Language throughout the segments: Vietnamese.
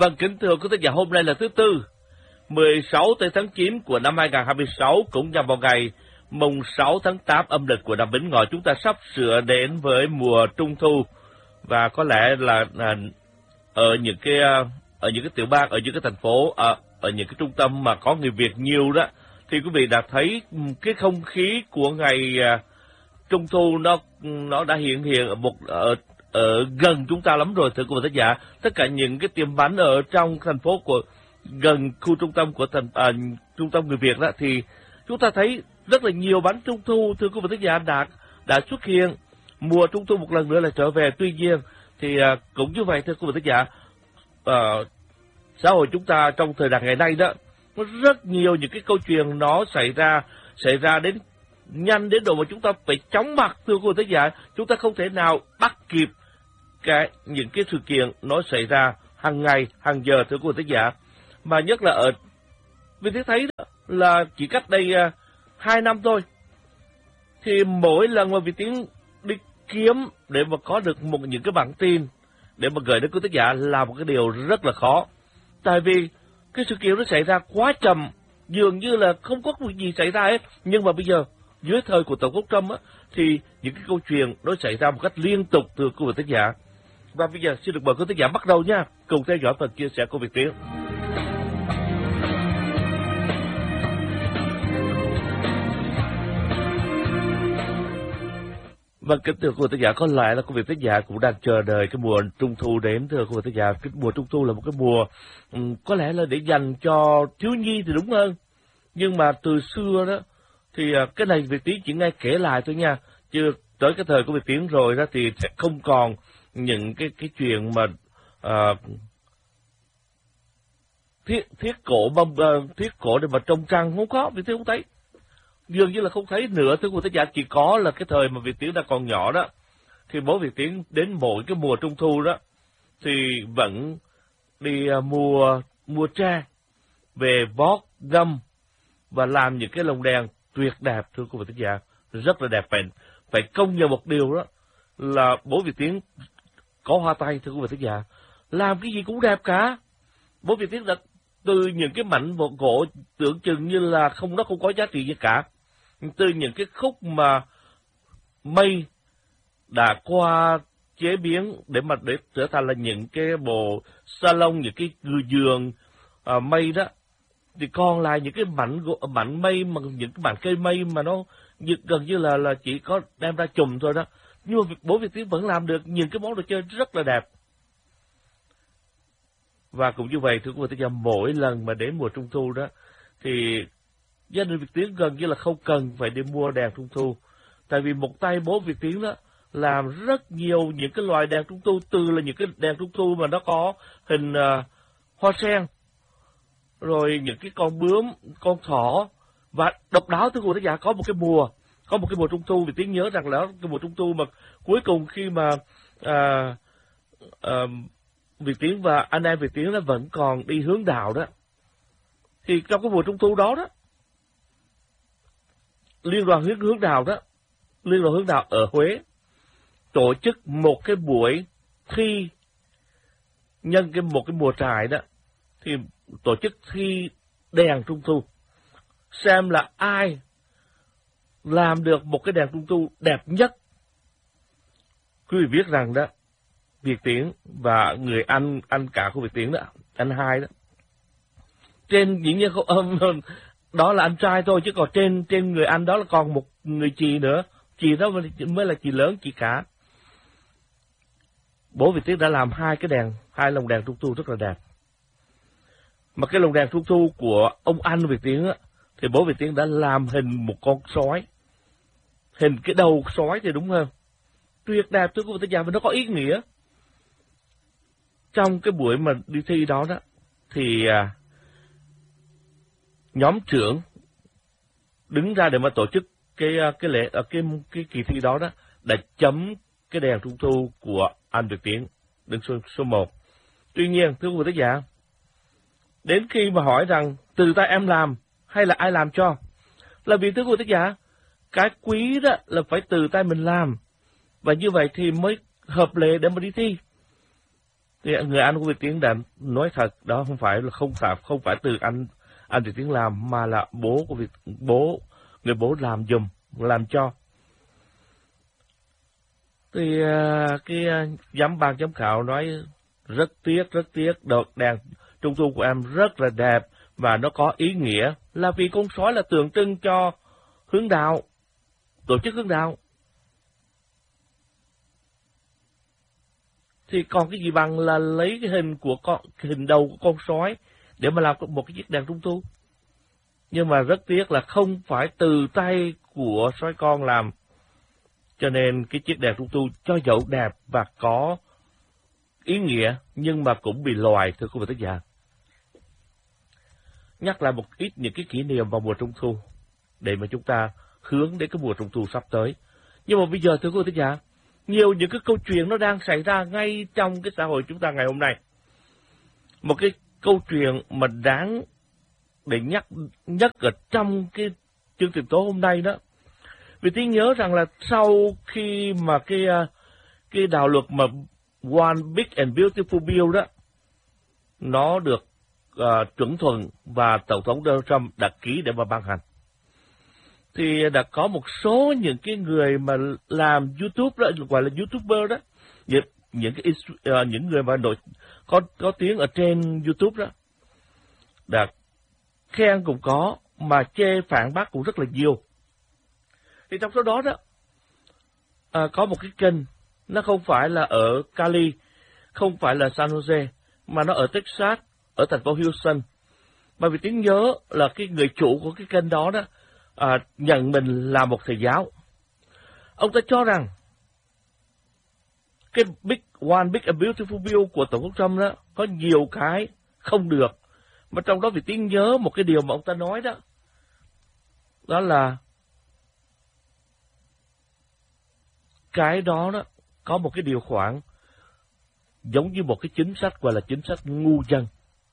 Vâng, kính thưa quý thính giả, hôm nay là thứ Tư, 16 tháng 9 của năm 2026, cũng nhằm vào ngày mùng 6 tháng 8 âm lịch của năm Bính Ngọ. Chúng ta sắp sửa đến với mùa Trung Thu, và có lẽ là ở những cái tiểu bang, ở những cái thành phố, ở những cái trung tâm mà có người Việt nhiều đó, thì quý vị đã thấy cái không khí của ngày Trung Thu nó đã hiện ở gần chúng ta lắm rồi, thưa quý vị thính giả. Tất cả những cái tiệm bánh ở trong thành phố của gần khu trung tâm của trung tâm người Việt đó, thì chúng ta thấy rất là nhiều bánh Trung Thu, thưa quý vị thính giả, đã xuất hiện. Mùa Trung Thu một lần nữa là trở về. Tuy nhiên thì cũng như vậy, thưa quý vị thính giả, xã hội chúng ta trong thời đại ngày nay đó, có rất nhiều những cái câu chuyện nó xảy ra đến nhanh đến độ mà chúng ta phải chóng mặt, thưa quý vị thính giả. Chúng ta không thể nào bắt kịp những cái sự kiện nó xảy ra hàng ngày, hàng giờ, thưa quý vị thính giả. Mà nhất là vì thế thấy đó, là chỉ cách đây 2 năm thôi, thì mỗi lần mà Việt Tiến đi kiếm để mà có được những cái bản tin để mà gửi đến quý thính giả là một cái điều rất là khó. Tại vì cái sự kiện nó xảy ra quá chậm, dường như là không có việc gì xảy ra hết. Nhưng mà bây giờ, dưới thời của Tổng thống Trump á, thì những cái câu chuyện nó xảy ra một cách liên tục, từ quý vị thính giả. Và bây giờ xin được mời quý thính giả bắt đầu nha, cùng theo dõi phần chia sẻ của Việt Tiến. Vâng, kính thưa quý vị thính giả, có lẽ là quý vị thính giả cũng đang chờ đợi cái mùa Trung Thu đến, thưa quý vị thính giả. Cái mùa Trung Thu là một cái mùa có lẽ là để dành cho thiếu nhi thì đúng hơn. Nhưng mà từ xưa đó thì cái này Việt Tiến chỉ nghe kể lại thôi nha, chứ tới cái thời của Việt Tiến rồi đó thì sẽ không còn những cái chuyện mà thiết cổ để mà trông trăng, không có. Việt Tiến không thấy, dường như là không thấy nữa, thưa quý vị thính giả. Chỉ có là cái thời mà Việt Tiến đã còn nhỏ đó, thì bố Việt Tiến đến mỗi cái mùa Trung Thu đó thì vẫn đi mua tre về vót găm và làm những cái lồng đèn tuyệt đẹp, thưa quý vị thính giả, rất là đẹp. Phải công nhận một điều đó là bố Việt Tiến có hoa tay, thưa quý vị thính giả, làm cái gì cũng đẹp cả. Bố Việt Tiến đã từ những cái mảnh gỗ tưởng chừng như là không có giá trị gì cả, từ những cái khúc mà mây đã qua chế biến để trở thành là những cái bộ salon, những cái giường mây đó, thì còn lại những cái mảnh mây, mà những cái mảnh cây mây mà nó gần như là chỉ có đem ra chùm thôi đó. Nhưng mà bố Việt Tiến vẫn làm được những cái món đồ chơi rất là đẹp. Và cũng như vậy, thưa quý vị, mỗi lần mà đến mùa Trung Thu đó thì gia đình Việt Tiến gần như là không cần phải đi mua đèn Trung Thu. Tại vì một tay bố Việt Tiến đó làm rất nhiều những cái loại đèn Trung Thu, từ là những cái đèn Trung Thu mà nó có hình hoa sen, rồi những cái con bướm, con thỏ. Và độc đáo, thưa quý vị, có một cái mùa Trung Thu Việt Tiến nhớ rằng là cái mùa Trung Thu mà cuối cùng khi mà Việt Tiến và anh em Việt Tiến nó vẫn còn đi hướng đạo đó, thì trong cái mùa Trung Thu đó Liên đoàn hướng đạo ở Huế tổ chức một cái buổi thi, nhân một cái mùa trại đó, thì tổ chức thi đèn Trung Thu, xem là ai làm được một cái đèn Trung Thu đẹp nhất. Quý vị biết rằng đó, Việt Tiến và người anh cả của Việt Tiến đó, anh hai đó, trên dĩ nhiên đó là anh trai thôi, chứ còn trên người anh đó là còn một người chị nữa. Chị đó mới là chị lớn, chị cả. Bố Việt Tiến đã làm hai lồng đèn Trung Thu rất là đẹp. Mà cái lồng đèn Trung Thu của ông anh Việt Tiến á, thì bố Việt Tiến đã làm hình một con sói, hình cái đầu sói thì đúng hơn, tuyệt đẹp, thưa quý vị thính giả, và nó có ý nghĩa. Trong cái buổi mà đi thi đó thì nhóm trưởng đứng ra để mà tổ chức cái kỳ thi đó đã chấm cái đèn Trung Thu của anh Việt Tiến đứng số 1. Tuy nhiên, thưa quý vị thính giả, đến khi mà hỏi rằng từ tay em làm hay là ai làm cho, là vì, thưa quý vị thính giả, cái quý đó là phải từ tay mình làm, và như vậy thì mới hợp lệ để mà đi thi. Thì người anh của Việt Tiến đã nói thật, đó không phải từ anh Việt Tiến làm, mà là bố của người bố làm cho. Thì cái ban giám khảo nói rất tiếc, đèn trung thu của em rất là đẹp và nó có ý nghĩa, là vì con sói là tượng trưng cho hướng đạo, tổ chức hướng đạo. Thì còn cái gì bằng là lấy cái hình đầu của con sói để mà làm một cái chiếc đèn trung thu. Nhưng mà rất tiếc là không phải từ tay của sói con làm. Cho nên cái chiếc đèn trung thu cho dẫu đẹp và có ý nghĩa nhưng mà cũng bị lòi, thưa quý vị thính giả. Nhắc lại một ít những cái kỷ niệm vào mùa trung thu để mà chúng ta hướng đến cái mùa trung thu sắp tới. Nhưng mà bây giờ, thưa quý vị thính giả, nhiều những cái câu chuyện nó đang xảy ra ngay trong cái xã hội chúng ta ngày hôm nay. Một cái câu chuyện mà đáng để nhắc ở trong cái chương trình tối hôm nay đó. Vì tôi nhớ rằng là sau khi mà cái đạo luật mà One Big and Beautiful Bill đó, nó được chuẩn thuận và Tổng thống Donald Trump đã ký để mà ban hành, thì đã có một số những cái người mà làm YouTube đó, gọi là YouTuber đó, những người mà có tiếng ở trên YouTube đó, đã khen cũng có, mà chê phản bác cũng rất là nhiều. Thì trong số đó có một cái kênh, nó không phải là ở Cali, không phải là San Jose, mà nó ở Texas, ở thành phố Houston. Mà vì tiếng nhớ là cái người chủ của cái kênh đó nhận mình là một thầy giáo. Ông ta cho rằng cái One Big and Beautiful Bill của Tổng thống Trump đó có nhiều cái không được. Mà trong đó vì tiếng nhớ một cái điều mà ông ta nói đó là cái đó có một cái điều khoản giống như một cái chính sách gọi là chính sách ngu dân.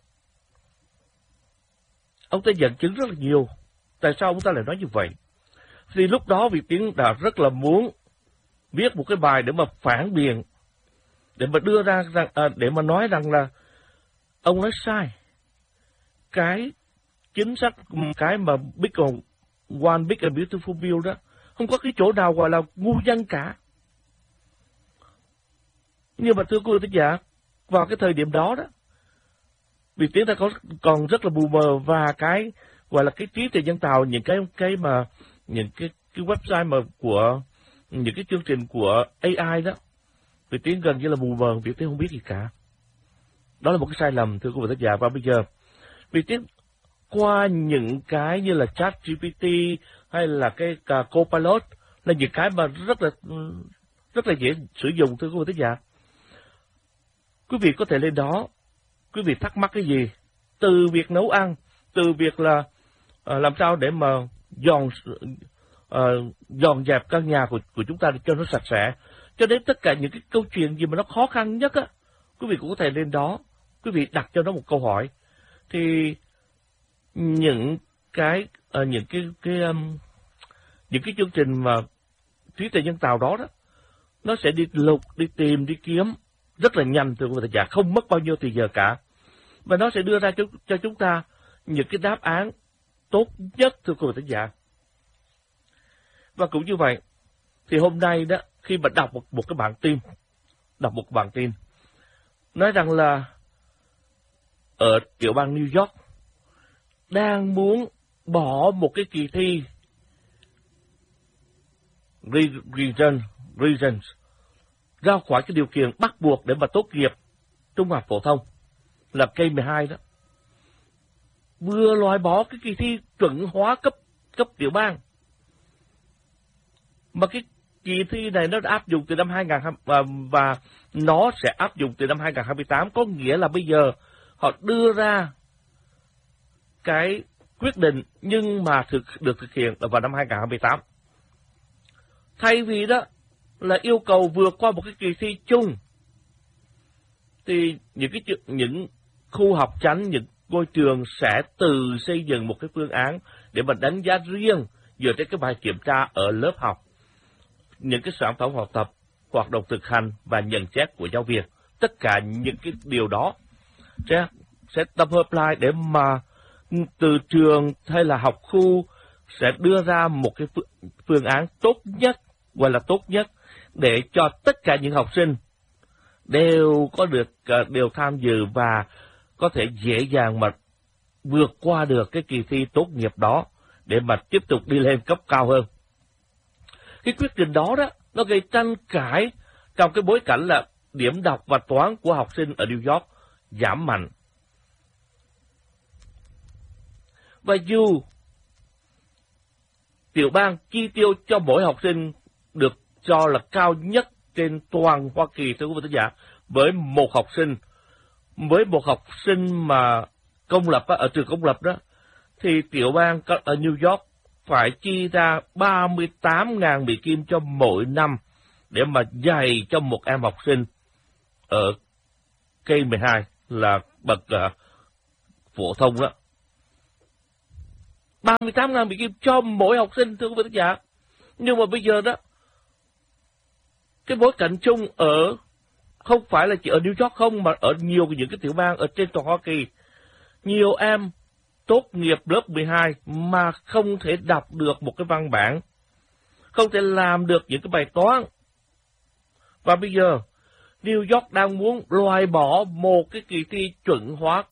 Ông ta dẫn chứng rất là nhiều. Tại sao ông ta lại nói như vậy? Thì lúc đó Việt Tiến đã rất là muốn viết một cái bài để mà phản biện, để mà đưa ra để mà nói rằng là ông nói sai. Cái chính sách, cái mà One Big and Beautiful Bill đó, không có cái chỗ nào gọi là ngu dân cả. Nhưng mà thưa quý vị thính giả, vào cái thời điểm đó Việt Tiến ta còn rất là mù mờ, và cái gọi là cái trí tuệ nhân tạo, những cái website mà của những cái chương trình của AI đó, Việt Tiến gần như là mù mờ, Việt Tiến không biết gì cả. Đó là một cái sai lầm, thưa quý vị thính giả. Và bây giờ Việt Tiến qua những cái như là ChatGPT hay là cái Copilot là những cái mà rất là dễ sử dụng, thưa quý vị thính giả. Quý vị có thể lên đó, quý vị thắc mắc cái gì, từ việc nấu ăn, từ việc là làm sao để mà dọn dẹp căn nhà của chúng ta để cho nó sạch sẽ, cho đến tất cả những cái câu chuyện gì mà nó khó khăn nhất quý vị cũng có thể lên đó, quý vị đặt cho nó một câu hỏi, thì những cái chương trình mà trí tuệ nhân tạo đó nó sẽ đi lục, đi tìm, đi kiếm rất là nhanh, thưa quý vị thính giả, không mất bao nhiêu thời giờ cả, và nó sẽ đưa ra cho chúng ta những cái đáp án tốt nhất, thưa quý vị thính giả. Và cũng như vậy, thì hôm nay khi mà đọc một cái bản tin nói rằng là ở tiểu bang New York đang muốn bỏ một cái kỳ thi Regents ra khỏi cái điều kiện bắt buộc để mà tốt nghiệp trung học phổ thông là K-12 đó, vừa loại bỏ cái kỳ thi chuẩn hóa cấp tiểu bang. Mà cái kỳ thi này nó đã áp dụng từ năm 2020 và nó sẽ áp dụng từ năm 2028, có nghĩa là bây giờ họ đưa ra cái quyết định nhưng mà được thực hiện vào năm 2028. Thay vì là yêu cầu vượt qua một cái kỳ thi chung, thì những khu học chánh, những ngôi trường sẽ tự xây dựng một cái phương án để mà đánh giá riêng dựa trên cái bài kiểm tra ở lớp học, những cái sản phẩm học tập, hoạt động thực hành và nhận xét của giáo viên, tất cả những cái điều đó sẽ tập hợp lại để mà từ trường hay là học khu sẽ đưa ra một cái phương án tốt nhất, gọi là tốt nhất, để cho tất cả những học sinh đều tham dự và có thể dễ dàng mà vượt qua được cái kỳ thi tốt nghiệp đó để mà tiếp tục đi lên cấp cao hơn. Cái quyết định đó nó gây tranh cãi trong cái bối cảnh là điểm đọc và toán của học sinh ở New York giảm mạnh. Và dù tiểu bang chi tiêu cho mỗi học sinh được cho là cao nhất trên toàn Hoa Kỳ, thưa quý vị thính giả, với một học sinh mà công lập ở trường công lập đó, thì tiểu bang ở New York phải chi ra 38.000 Mỹ Kim cho mỗi năm để mà dạy cho một em học sinh ở K12 là bậc phổ thông đó. 38.000 Mỹ Kim cho mỗi học sinh, thưa quý vị thính giả. Nhưng mà bây giờ đó, cái bối cảnh chung không phải là chỉ ở New York không, mà ở nhiều những cái tiểu bang ở trên toàn Hoa Kỳ, nhiều em tốt nghiệp lớp 12 mà không thể đọc được một cái văn bản, không thể làm được những cái bài toán. Và bây giờ New York đang muốn loại bỏ một cái kỳ thi chuẩn hóa